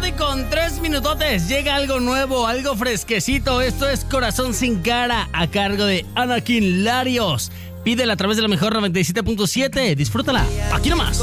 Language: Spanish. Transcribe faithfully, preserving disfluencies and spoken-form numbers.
tarde con tres minutotes. Llega algo nuevo, algo fresquecito. Esto es Corazón Sin Cara, a cargo de Anakin Larios. Pídela a través de la mejor noventa y siete punto siete. Disfrútala. Aquí nomás.